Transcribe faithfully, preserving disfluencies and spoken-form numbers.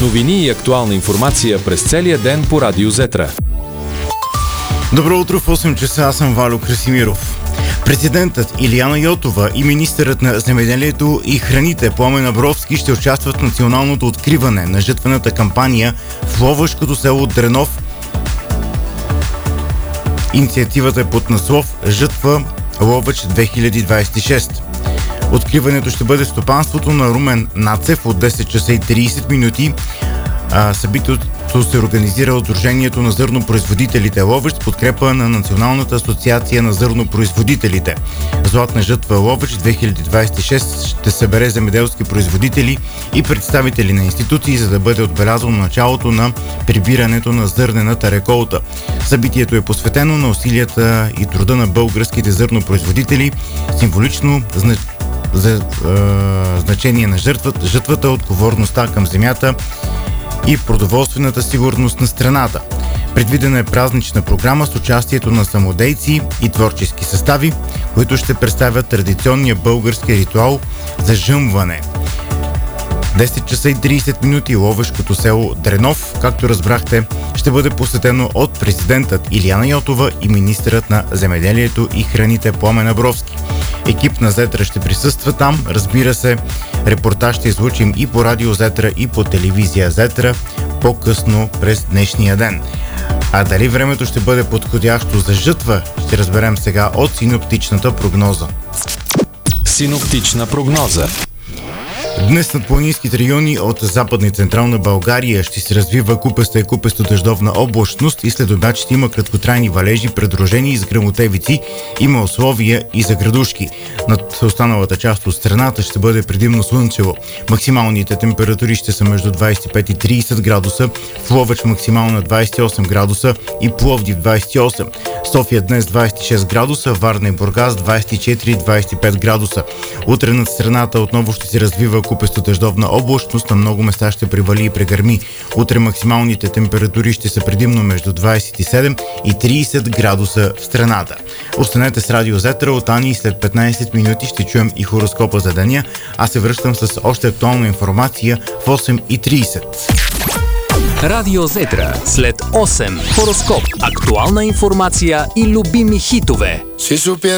Новини и актуална информация през целия ден по Радио Зетра. Добро утро, в осем часа, аз съм Валю Красимиров. Президентът Илияна Йотова и министърът на земеделието и храните Пламен Абровски ще участват в националното откриване на жътвената кампания в ловешкото село Дренов. Инициативата е под наслов „Жътва Ловеч две хиляди двадесет и шеста. Откриването ще бъде в стопанството на Румен Нацев от десет часа и тридесет минути. Събитието се организира от Сдружението на зърнопроизводителите Ловеч с подкрепа на Националната асоциация на зърнопроизводителите. Златна жътва Ловеч две хиляди двадесет и шеста ще събере земеделски производители и представители на институции, за да бъде отбелязано началото на прибирането на зърнената реколта. Събитието е посветено на усилията и труда на българските зърнопроизводители, символично значение за е, значение на жертвата, жътвата, отговорността към земята и продоволствената сигурност на страната. Предвидена е празнична програма с участието на самодейци и творчески състави, които ще представят традиционния български ритуал за жъмване. десет часа и тридесет минути ловешкото село Дренов, както разбрахте, ще бъде посетено от президентът Илияна Йотова и министърът на земеделието и храните Пламен Абровски. Екип на Зетра ще присъства там. Разбира се, репортаж ще излучим и по Радио Зетра, и по телевизия Зетра по-късно през днешния ден. А дали времето ще бъде подходящо за жътва, ще разберем сега от синоптичната прогноза. Синоптична прогноза. Днес над планинските райони от Западна и Централна България ще се развива купеста и купесто дъждовна облачност и след обяд ще има краткотрайни валежи, придружени с гръмотевици. Има условия и за градушки. Над останалата част от страната ще бъде предимно слънчево. Максималните температури ще са между двадесет и пет и тридесет градуса, в Ловеч максимална двадесет и осем градуса и Пловдив двадесет и осем. София днес двадесет и шест градуса, Варна и Бургас двадесет и четири и двадесет и пет градуса. Утре над страната отново ще се развива купесто дъждовна облачност, на много места ще привали и прегърми. Утре максималните температури ще са предимно между двадесет и седем и тридесет градуса в страната. Останете с Радио Зетра, от Ани и след петнадесет минути ще чуем и хороскопа за деня. Аз се връщам с още актуална информация в осем и тридесет. Радио Зетра след осем. Хороскоп, актуална информация и любими хитове.